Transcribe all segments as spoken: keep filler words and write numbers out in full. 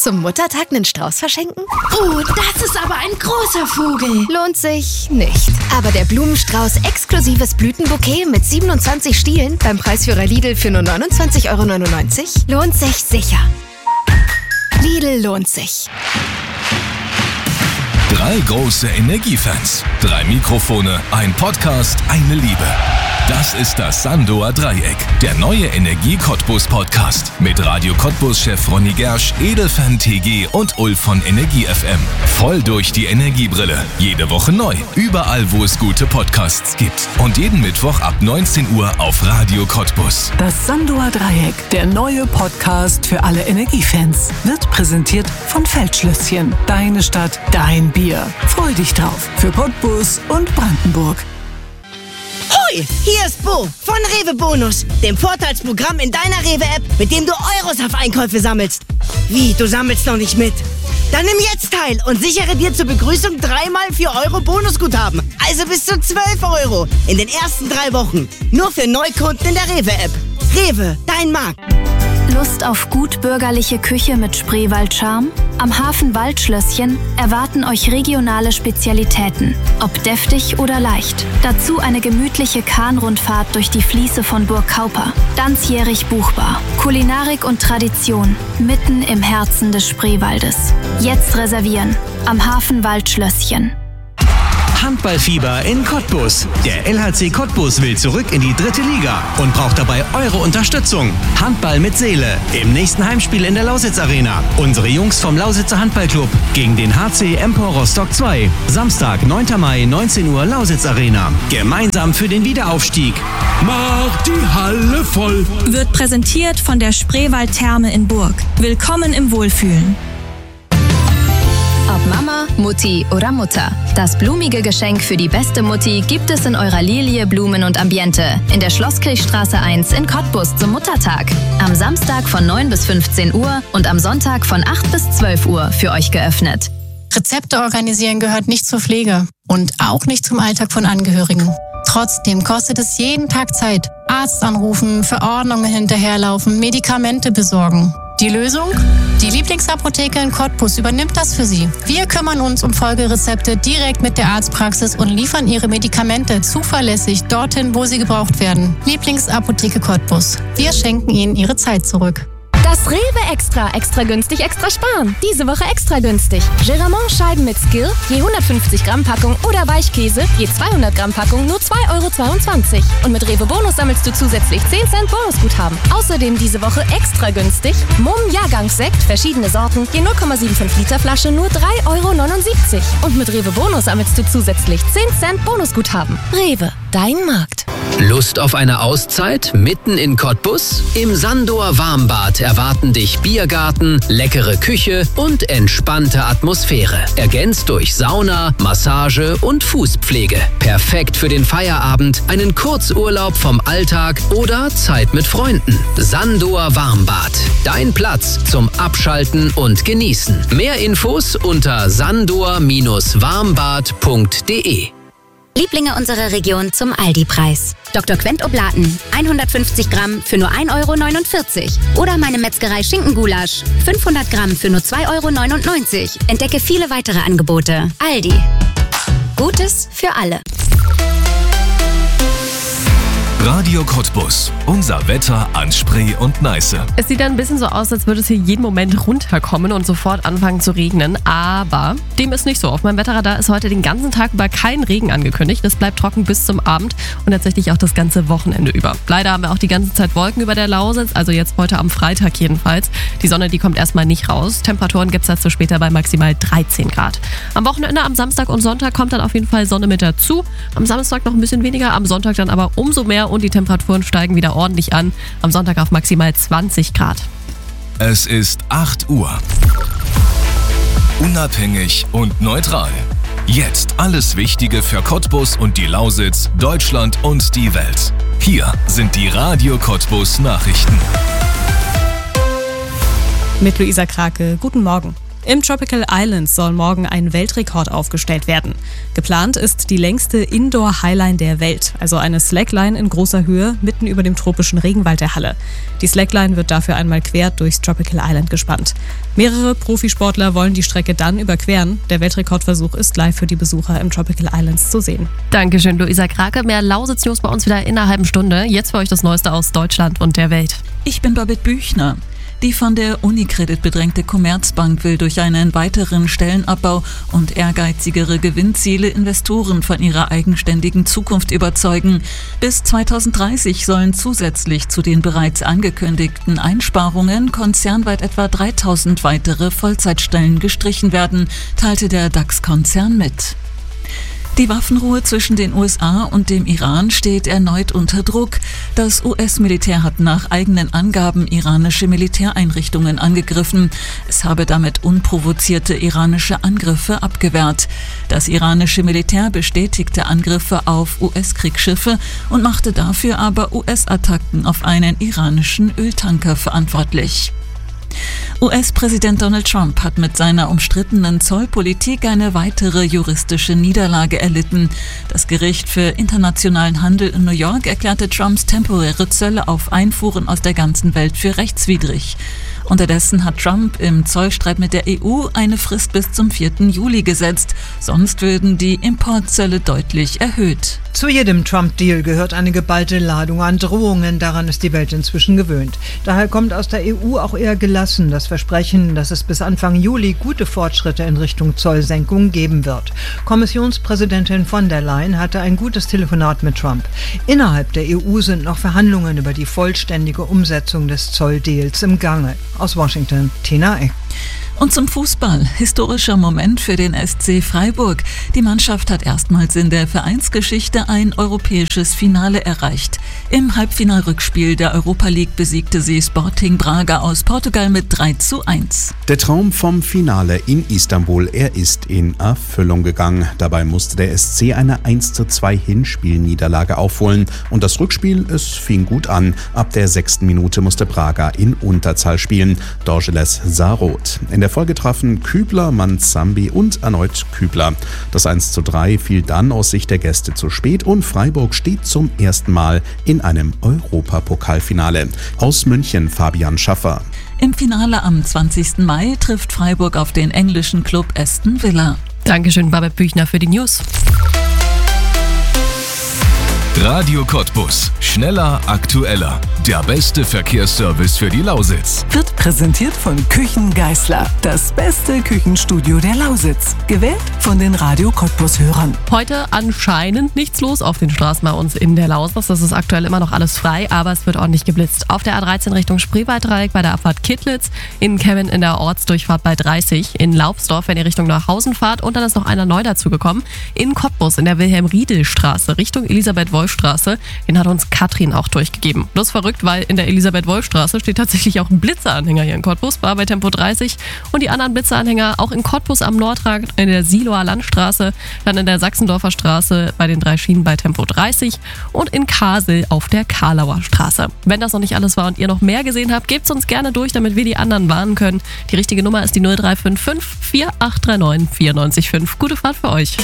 Zum Muttertag einen Strauß verschenken? Oh, das ist aber ein großer Vogel. Lohnt sich nicht. Aber der Blumenstrauß exklusives Blütenbouquet mit siebenundzwanzig Stielen beim Preisführer Lidl für nur neunundzwanzig Euro neunundneunzig lohnt sich sicher. Lidl lohnt sich. Drei große Energiefans, drei Mikrofone, ein Podcast, eine Liebe. Das ist das Sandoer Dreieck, der neue Energie-Cottbus-Podcast mit Radio Cottbus-Chef Ronny Gersch, Edelfan T G und Ulf von Energie F M. Voll durch die Energiebrille. Jede Woche neu. Überall, wo es gute Podcasts gibt. Und jeden Mittwoch ab neunzehn Uhr auf Radio Cottbus. Das Sandoer Dreieck, der neue Podcast für alle Energiefans, wird präsentiert von Feldschlösschen. Deine Stadt, dein Bier. Freu dich drauf. Für Cottbus und Brandenburg. Hoi, hier ist Bo von Rewe Bonus, dem Vorteilsprogramm in deiner Rewe-App, mit dem du Euros auf Einkäufe sammelst. Wie, du sammelst noch nicht mit? Dann nimm jetzt teil und sichere dir zur Begrüßung dreimal vier Euro Bonusguthaben. Also bis zu zwölf Euro in den ersten drei Wochen. Nur für Neukunden in der Rewe-App. Rewe, dein Markt. Lust auf gut bürgerliche Küche mit Spreewald-Charme? Am Hafen Waldschlösschen erwarten euch regionale Spezialitäten, ob deftig oder leicht. Dazu eine gemütliche Kahnrundfahrt durch die Fließe von Burg Kauper. Ganzjährig buchbar. Kulinarik und Tradition mitten im Herzen des Spreewaldes. Jetzt reservieren. Am Hafen Waldschlösschen. Handballfieber in Cottbus. Der L H C Cottbus will zurück in die dritte Liga und braucht dabei eure Unterstützung. Handball mit Seele im nächsten Heimspiel in der Lausitz Arena. Unsere Jungs vom Lausitzer Handballclub gegen den H C Empor Rostock zwei. Samstag, neunter Mai, neunzehn Uhr, Lausitz Arena. Gemeinsam für den Wiederaufstieg. Mach die Halle voll. Wird präsentiert von der Spreewald-Therme in Burg. Willkommen im Wohlfühlen. Ob Mama, Mutti oder Mutter. Das blumige Geschenk für die beste Mutti gibt es in eurer Lilie Blumen und Ambiente in der Schlosskirchstraße eins in Cottbus zum Muttertag. Am Samstag von neun bis fünfzehn Uhr und am Sonntag von acht bis zwölf Uhr für euch geöffnet. Rezepte organisieren gehört nicht zur Pflege und auch nicht zum Alltag von Angehörigen. Trotzdem kostet es jeden Tag Zeit. Arzt anrufen, Verordnungen hinterherlaufen, Medikamente besorgen. Die Lösung? Die Lieblingsapotheke in Cottbus übernimmt das für Sie. Wir kümmern uns um Folgerezepte direkt mit der Arztpraxis und liefern Ihre Medikamente zuverlässig dorthin, wo sie gebraucht werden. Lieblingsapotheke Cottbus. Wir schenken Ihnen Ihre Zeit zurück. Das Rewe Extra. Extra günstig, extra sparen. Diese Woche extra günstig. Geramont-Scheiben mit Skill, je hundertfünfzig Gramm Packung oder Weichkäse, je zweihundert Gramm Packung, nur zwei Euro zweiundzwanzig. Und mit Rewe Bonus sammelst du zusätzlich zehn Cent Bonusguthaben. Außerdem diese Woche extra günstig. Mumm Jahrgangssekt, verschiedene Sorten, je null Komma fünfundsiebzig Liter Flasche, nur drei Euro neunundsiebzig. Und mit Rewe Bonus sammelst du zusätzlich zehn Cent Bonusguthaben. Rewe, dein Markt. Lust auf eine Auszeit mitten in Cottbus? Im Sandoer Warmbad erwarten dich Biergarten, leckere Küche und entspannte Atmosphäre. Ergänzt durch Sauna, Massage und Fußpflege. Perfekt für den Feierabend, einen Kurzurlaub vom Alltag oder Zeit mit Freunden. Sandoer Warmbad. Dein Platz zum Abschalten und Genießen. Mehr Infos unter sandoer warmbad punkt de. Lieblinge unserer Region zum Aldi-Preis. Doktor Quent Oblaten, hundertfünfzig Gramm für nur ein Euro neunundvierzig. Oder meine Metzgerei Schinkengulasch, fünfhundert Gramm für nur zwei Euro neunundneunzig. Entdecke viele weitere Angebote. Aldi. Gutes für alle. Radio Cottbus. Unser Wetter an Spree und Neiße. Es sieht dann ein bisschen so aus, als würde es hier jeden Moment runterkommen und sofort anfangen zu regnen. Aber dem ist nicht so. Auf meinem Wetterradar ist heute den ganzen Tag über kein Regen angekündigt. Es bleibt trocken bis zum Abend und tatsächlich auch das ganze Wochenende über. Leider haben wir auch die ganze Zeit Wolken über der Lausitz, also jetzt heute am Freitag jedenfalls. Die Sonne, die kommt erstmal nicht raus. Temperaturen gibt es dazu später bei maximal dreizehn Grad. Am Wochenende, am Samstag und Sonntag kommt dann auf jeden Fall Sonne mit dazu. Am Samstag noch ein bisschen weniger, am Sonntag dann aber umso mehr und die Temperaturen steigen wieder ordentlich an. Am Sonntag auf maximal zwanzig Grad. Es ist acht Uhr. Unabhängig und neutral. Jetzt alles Wichtige für Cottbus und die Lausitz, Deutschland und die Welt. Hier sind die Radio Cottbus Nachrichten. Mit Luisa Krake. Guten Morgen. Im Tropical Islands soll morgen ein Weltrekord aufgestellt werden. Geplant ist die längste Indoor-Highline der Welt, also eine Slackline in großer Höhe mitten über dem tropischen Regenwald der Halle. Die Slackline wird dafür einmal quer durchs Tropical Island gespannt. Mehrere Profisportler wollen die Strecke dann überqueren. Der Weltrekordversuch ist live für die Besucher im Tropical Islands zu sehen. Dankeschön, Luisa Krake. Mehr Lausitz-News bei uns wieder in einer halben Stunde. Jetzt für euch das Neueste aus Deutschland und der Welt. Ich bin Babette Büchner. Die von der Unicredit bedrängte Commerzbank will durch einen weiteren Stellenabbau und ehrgeizigere Gewinnziele Investoren von ihrer eigenständigen Zukunft überzeugen. Bis zweitausenddreißig sollen zusätzlich zu den bereits angekündigten Einsparungen konzernweit etwa dreitausend weitere Vollzeitstellen gestrichen werden, teilte der DAX-Konzern mit. Die Waffenruhe zwischen den U S A und dem Iran steht erneut unter Druck. Das U S-Militär hat nach eigenen Angaben iranische Militäreinrichtungen angegriffen. Es habe damit unprovozierte iranische Angriffe abgewehrt. Das iranische Militär bestätigte Angriffe auf U S-Kriegsschiffe und machte dafür aber U S-Attacken auf einen iranischen Öltanker verantwortlich. U S-Präsident Donald Trump hat mit seiner umstrittenen Zollpolitik eine weitere juristische Niederlage erlitten. Das Gericht für internationalen Handel in New York erklärte Trumps temporäre Zölle auf Einfuhren aus der ganzen Welt für rechtswidrig. Unterdessen hat Trump im Zollstreit mit der E U eine Frist bis zum vierten Juli gesetzt. Sonst würden die Importzölle deutlich erhöht. Zu jedem Trump-Deal gehört eine geballte Ladung an Drohungen. Daran ist die Welt inzwischen gewöhnt. Daher kommt aus der E U auch eher gelassen das Versprechen, dass es bis Anfang Juli gute Fortschritte in Richtung Zollsenkung geben wird. Kommissionspräsidentin von der Leyen hatte ein gutes Telefonat mit Trump. Innerhalb der E U sind noch Verhandlungen über die vollständige Umsetzung des Zolldeals im Gange. Aus Washington, Tina Eck. Und zum Fußball. Historischer Moment für den S C Freiburg. Die Mannschaft hat erstmals in der Vereinsgeschichte ein europäisches Finale erreicht. Im Halbfinalrückspiel der Europa League besiegte sie Sporting Braga aus Portugal mit drei zu eins. Der Traum vom Finale in Istanbul, er ist in Erfüllung gegangen. Dabei musste der S C eine eins zu zwei Hinspielniederlage aufholen. Und das Rückspiel, es fing gut an. Ab der sechsten Minute musste Braga in Unterzahl spielen. Dorgeles sah rot. In der Folge trafen Kübler, Manzambi und erneut Kübler. Das eins zu drei fiel dann aus Sicht der Gäste zu spät und Freiburg steht zum ersten Mal in einem Europapokalfinale. Aus München Fabian Schaffer. Im Finale am zwanzigsten Mai trifft Freiburg auf den englischen Club Aston Villa. Dankeschön, Babette Büchner, für die News. Radio Cottbus. Schneller, aktueller. Der beste Verkehrsservice für die Lausitz. Wird präsentiert von Küchen Geisler. Das beste Küchenstudio der Lausitz. Gewählt von den Radio Cottbus-Hörern. Heute anscheinend nichts los auf den Straßen bei uns in der Lausitz. Das ist aktuell immer noch alles frei, aber es wird ordentlich geblitzt. Auf der A dreizehn Richtung Spreewalddreieck bei der Abfahrt Kittlitz. In Kemmen in der Ortsdurchfahrt bei dreißig. In Laubsdorf, wenn ihr Richtung Neuhausen fahrt. Und dann ist noch einer neu dazugekommen. In Cottbus in der Wilhelm-Riedel-Straße Richtung Elisabeth-Wolf-Straße. Den hat uns Katrin auch durchgegeben. Das ist verrückt, weil in der Elisabeth-Wolf-Straße steht tatsächlich auch ein Blitzeranhänger hier in Cottbus, war bei Tempo dreißig. Und die anderen Blitzeranhänger auch in Cottbus am Nordrand, in der Siloer Landstraße, dann in der Sachsendorfer Straße bei den drei Schienen bei Tempo dreißig und in Kasel auf der Karlauer Straße. Wenn das noch nicht alles war und ihr noch mehr gesehen habt, gebt es uns gerne durch, damit wir die anderen warnen können. Die richtige Nummer ist die null drei fünf fünf, vier acht drei neun, vier neun fünf. Gute Fahrt für euch.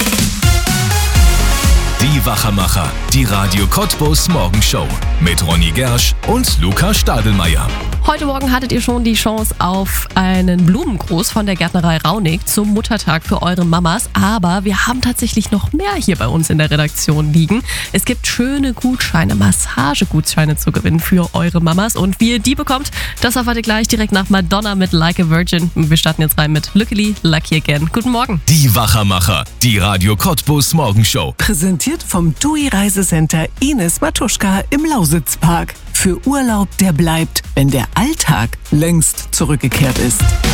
Die Wachermacher, die Radio Cottbus Morgenshow mit Ronny Gersch und Luca Stadelmeier. Heute Morgen hattet ihr schon die Chance auf einen Blumengruß von der Gärtnerei Raunig zum Muttertag für eure Mamas. Aber wir haben tatsächlich noch mehr hier bei uns in der Redaktion liegen. Es gibt schöne Gutscheine, Massagegutscheine zu gewinnen für eure Mamas. Und wie ihr die bekommt, das erfahrt ihr gleich direkt nach Madonna mit Like a Virgin. Wir starten jetzt rein mit Luckily Lucky Again. Guten Morgen. Die Wachermacher, die Radio Cottbus Morgenshow. Präsentiert vom T U I Reisecenter Ines Matuschka im Lausitzpark. Für Urlaub, der bleibt, wenn der Alltag längst zurückgekehrt ist.